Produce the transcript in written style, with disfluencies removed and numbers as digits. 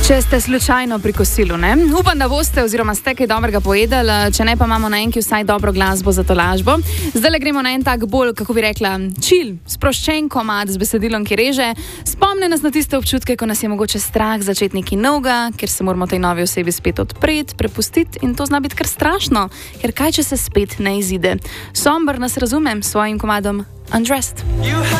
Če ste slučajno pri kosilu, ne? Upam, da boste oziroma ste kaj dobrega pojedali, če ne pa imamo na enki vsaj dobro glasbo za tolažbo. Zdaj gremo na en tak bolj, kako bi rekla, chill, sproščen komad z besedilom, ki reže. Spomne nas na tiste občutke, ko nas je mogoče strah začeti nekaj novega, ker se moramo tej novi osebi spet odpreti, prepustiti in to zna biti kar strašno, ker kaj, če se spet ne izide. Somber nas razume s svojim komadom Undressed.